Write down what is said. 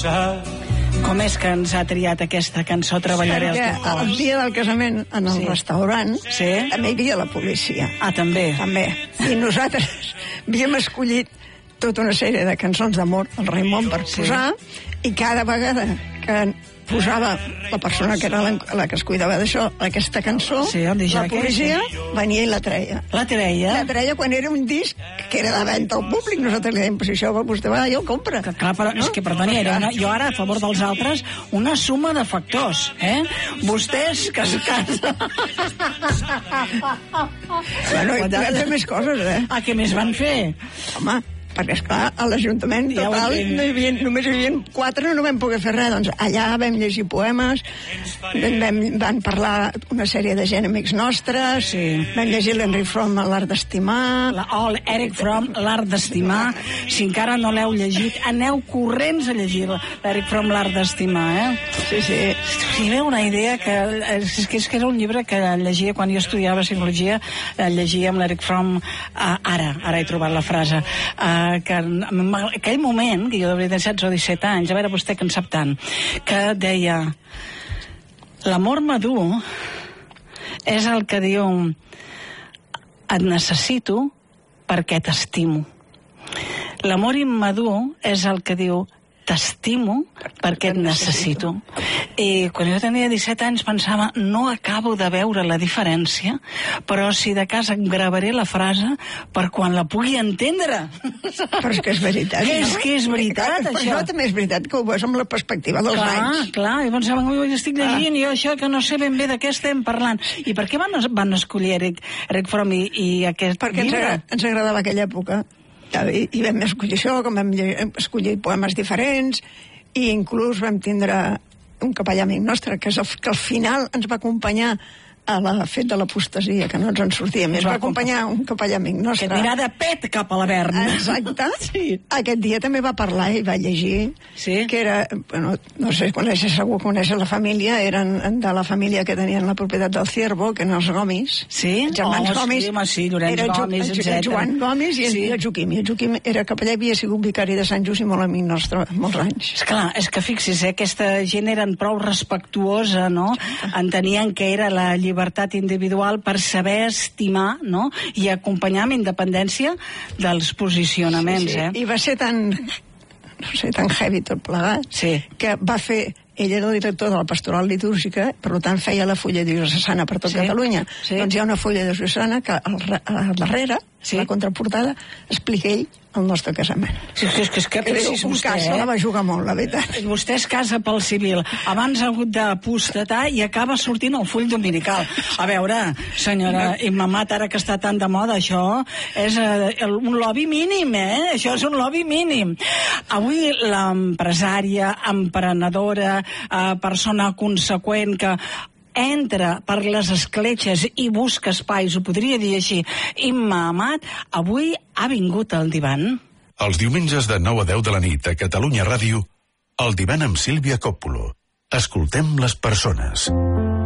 Com és que ens ha triat aquesta cançó Treballaré el teu cos? El dia del casament, en el restaurant, també hi havia la policia. Ah, també? També. I nosaltres havíem escollit tota una sèrie de cançons d'amor al Raimon per posar, i cada vegada que posava la persona que era la que es cuidava d'això, aquesta cançó, la policia venia i la treia. La treia? La treia quan era un disc que era de venda al públic. Nosaltres li dèiem, si això vostè va, jo el compra. Clar, però és que, perdoni, jo ara, a favor dels altres, una suma de factors, Vostès que es casen... Bueno, i podem fer més coses, Ah, què més van fer? Home, perquè, esclar, a l'Ajuntament total només hi havia 4, no vam poder fer res. Doncs allà vam llegir poemes, van parlar una sèrie de gent amics nostres, vam llegir l'Enric Fromm, L'art d'estimar... L'Eric Fromm, L'art d'estimar. Si encara no l'heu llegit, aneu corrents a llegir l'Eric Fromm, L'art d'estimar, Sí. Si veu una idea que era un llibre que llegia quan jo estudiava psicologia, llegia amb l'Eric Fromm, ara he trobat la frase, que en aquell moment, que jo devia tenir 16 o 17 anys, a veure vostè que en sap tant, que deia: l'amor madur és el que diu et necessito perquè t'estimo. L'amor immadur és el que diu t'estimo perquè et necessito. I quan jo tenia 17 anys pensava, no acabo de veure la diferència, però si de cas em gravaré la frase per quan la pugui entendre. Però és que és veritat. És que és veritat, això. Però també és veritat que ho veus amb la perspectiva dels anys. Clar, i pensava, estic llegint jo això que no sé ben bé de què estem parlant. I per què van escollir Eric Fromm i aquest llibre? Perquè ens agradava aquella època. I vam escollir això, com vam escollir poemes diferents, i inclús vam tindre un capellà amic nostre, que al final ens va acompanyar a la fet de l'apostasia, que no ens en sortíem. Ens va acompanyar un capellà amic nostre. Que et mirà de pet cap a l'Avern. Exacte. Aquest dia també va parlar i va llegir, que era, no sé, segur conèixer la família, eren de la família que tenien la propietat del Ciervo, que eren els Gomis. Sí? Germans Gomis. Sí, Llorenç Gomis, etc. Joan Gomis i el Joaquim. I el Joaquim era capellà, havia sigut vicari de Sant Just i molt amic nostre, molts anys. Esclar, és que fixi's, aquesta gent eren prou respectuosa, no? Entenien que era la llibertat individual per saber estimar, no? I acompanyar amb independència dels posicionaments, I va ser tan heavy tot plegat, que va fer... Ell era el director de la pastoral litúrgica, per tant feia la fulla diocesana per tot Catalunya. Doncs hi ha una fulla diocesana que al darrere, la contraportada, explica ell el nostre casament. És que un cas, se la va jugar molt, la veritat. Vostè es casa pel civil, abans ha hagut d'apostatar i acaba sortint el full dominical. A veure, senyora Immamat, ara que està tan de moda, això és un lobby mínim, Això és un lobby mínim. Avui l'empresària, emprenedora, persona conseqüent que entra per les escletxes i busca espais, ho podria dir així, Immamat, avui ha vingut al divan. Els diumenges de 9 a 10 de la nit a Catalunya Ràdio, el divan amb Sílvia Coppolo. Escoltem les persones.